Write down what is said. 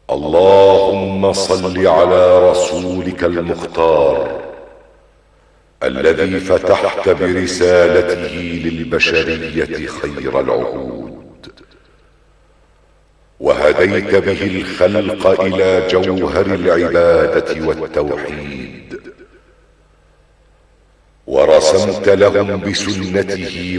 اللهم صل على رسولك المختار الذي فتحت برسالته للبشرية خير العهود، وهديت به الخلق إلى جوهر العبادة والتوحيد، ورسمت لهم بسنته